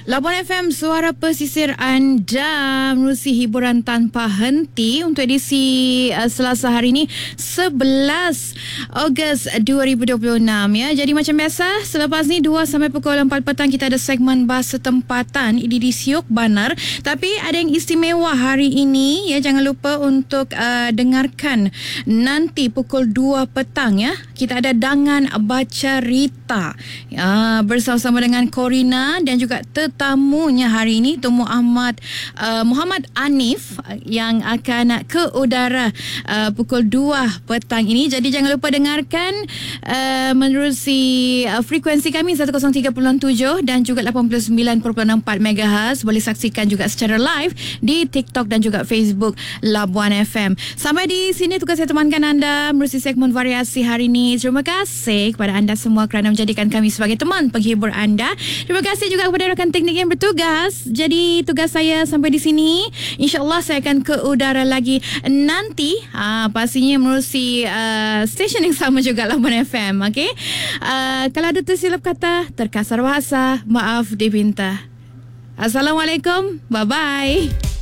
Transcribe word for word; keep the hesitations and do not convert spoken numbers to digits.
Labuan F M, suara pesisir anda, menerusi hiburan tanpa henti untuk edisi uh, Selasa hari ini sebelas Ogos dua ribu dua puluh enam ya. Jadi macam biasa, selepas ni dua sampai pukul empat petang kita ada segmen bahasa tempatan ini di Siok Banar. Tapi ada yang istimewa hari ini ya, jangan lupa untuk uh, dengarkan nanti pukul dua petang ya. Kita ada Dangan Baca Rita ya, bersama-sama dengan Corina dan juga tetamunya hari ini Temu Ahmad uh, Muhammad Anif yang akan ke udara uh, pukul dua petang ini. Jadi jangan lupa dengarkan uh, menerusi uh, frekuensi kami seratus tiga puluh tujuh dan juga lapan puluh sembilan perpuluhan empat megahertz. Boleh saksikan juga secara live di TikTok dan juga Facebook Labuan F M. Sampai di sini tugas saya temankan anda menerusi segmen variasi hari ini. Terima kasih kepada anda semua kerana menjadikan kami sebagai teman penghibur anda. Terima kasih juga kepada rakan teknik yang bertugas. Jadi tugas saya sampai di sini. InsyaAllah saya akan ke udara lagi nanti. Ha, pastinya menerusi uh, stesen yang sama juga Labuan F M. Okay? Uh, kalau ada tersilap kata, terkasar bahasa, maaf dipinta. Assalamualaikum. Bye-bye.